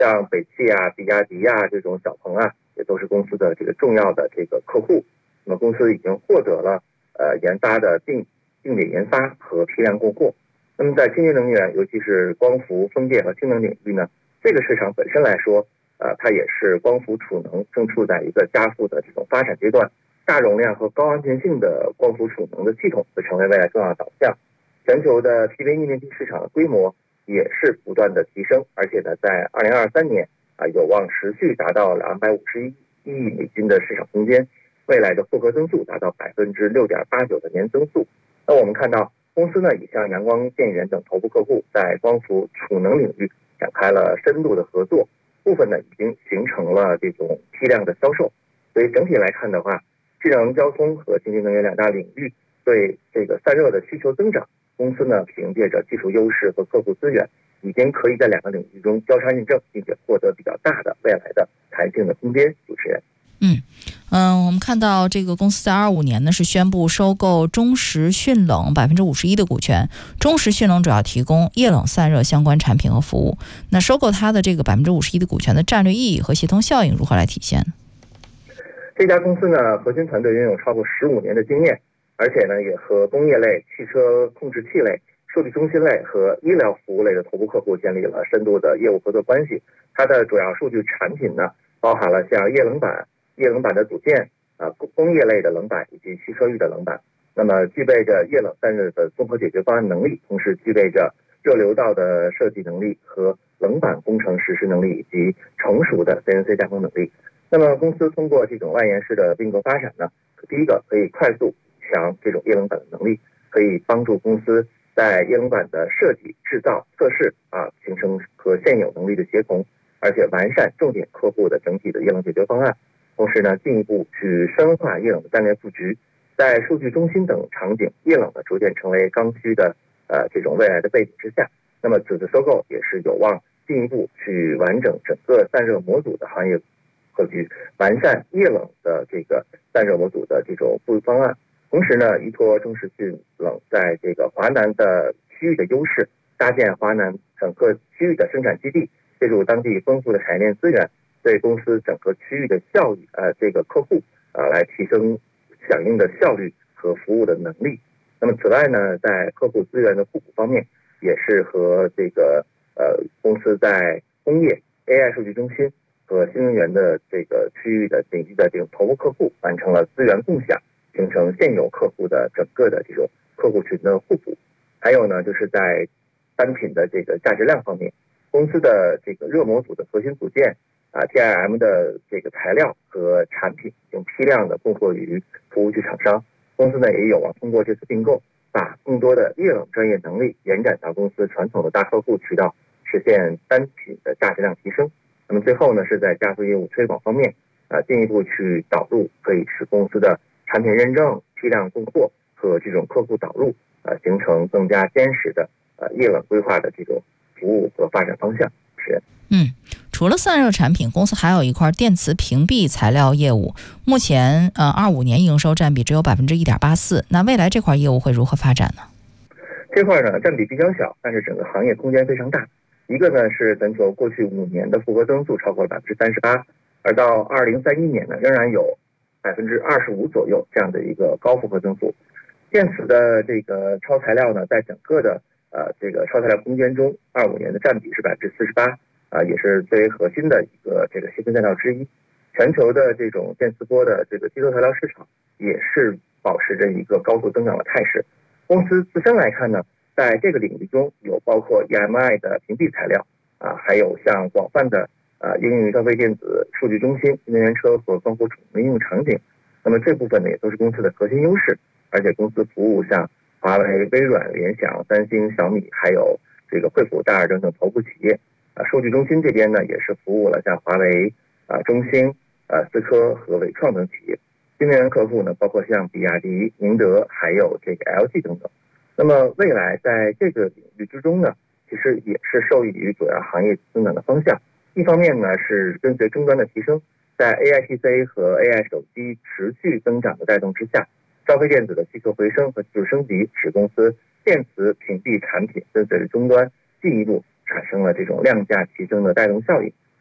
像北汽啊、比亚迪啊这种小鹏啊，也都是公司的这个重要的这个客户。那么公司已经获得了研发的定点研发和批量供货。那么在清洁能源，尤其是光伏、风电和氢能领域呢，这个市场本身来说，它也是光伏储能正处在一个加速的这种发展阶段。大容量和高安全性的光伏储能的系统会成为未来重要导向。全球的 PV 逆变器市场的规模也是不断的提升，而且呢，在2023年有望持续达到251亿美金的市场空间，未来的复合增速达到6.89%的年增速。那我们看到公司呢，已向阳光电源等头部客户在光伏储能领域展开了深度的合作，部分呢已经形成了这种批量的销售。所以整体来看的话，智能交通和清洁能源两大领域对这个散热的需求增长，公司呢凭借着技术优势和客户资源，已经可以在两个领域中交叉印证，并且获得比较大的未来的弹性的空间。主持人。 我们看到这个公司在25年呢是宣布收购中石迅冷51%的股权。中石迅冷主要提供液冷散热相关产品和服务。那收购它的这个51%的股权的战略意义和协同效应如何来体现？ 这家公司呢，核心团队拥有超过15年的经验，而且呢，也和工业类、汽车控制器类、数据中心类和医疗服务类的头部客户建立了深度的业务合作关系。它的主要数据产品呢，包含了像液冷板的组件工业类的冷板以及汽车域的冷板。那么具备着液冷散热的综合解决方案能力，同时具备着热流道的设计能力和冷板工程实施能力以及成熟的 CNC 加工能力。那么公司通过这种外延式的并购发展呢，第一个可以快速强这种液冷板的能力，可以帮助公司在液冷板的设计、制造、测试形成和现有能力的协同，而且完善重点客户的整体的液冷解决方案。同时呢，进一步去深化液冷的战略布局，在数据中心等场景，液冷呢逐渐成为刚需的这种未来的背景之下，那么此次收购也是有望进一步去完整整个散热模组的行业格局，完善液冷的这个散热模组的这种布局方案。同时呢，依托中石迅冷在这个华南的区域的优势，搭建华南整个区域的生产基地，借助当地丰富的产业链资源，对公司整个区域的效益这个客户来提升响应的效率和服务的能力。那么此外呢，在客户资源的互补方面，也是和这个公司在工业、AI 数据中心和新能源的这个区域的领域的这种头部客户完成了资源共享，形成现有客户的整个的这种客户群的互补。还有呢，就是在单品的这个价值量方面，公司的这个热模组的核心组件TIM 的这个材料和产品用批量的供货于服务区厂商。公司呢也有望通过这次并购，把更多的液冷专业能力延展到公司传统的大客户渠道，实现单品的价值量提升。那么最后呢，是在加速业务推广方面进一步去导入可以使公司的产品认证、批量供货和这种客户导入形成更加坚实的液冷规划的这种服务和发展方向。是。 除了散热产品，公司还有一块电磁屏蔽材料业务，目前25年营收占比只有1.84%。那未来这块业务会如何发展呢？ 这块呢占比比较小，但是整个行业空间非常大。一个呢是全球过去5年的复合增速超过38%，而到2031年呢仍然有25%左右这样的一个高复合增速。电磁的这个超材料呢，在整个的这个超材料空间中，25年的占比是48%。也是最为核心的一个这个细分赛道之一。全球的这种电磁波的这个接收材料市场也是保持着一个高速增长的态势。公司自身来看呢，在这个领域中有包括 EMI 的屏蔽材料还有像广泛的应用于消费电子、数据中心、新能源车和光伏储能应用场景。那么这部分呢也都是公司的核心优势，而且公司服务像华为、微软、联想、三星、小米，还有这个惠普、戴尔等等头部企业。数据中心这边呢，也是服务了像华为、中兴、思科和伟创等企业。新能源客户呢，包括像比亚迪、宁德，还有这个 LG 等等。那么未来在这个领域之中呢，其实也是受益于主要行业增长的方向。一方面呢，是跟随终端的提升，在 AIPC 和 AI 手机持续增长的带动之下，消费电子的需求回升和技术升级，使公司电磁屏蔽产品跟随着终端进一步产生了这种量价齐升的带动效应。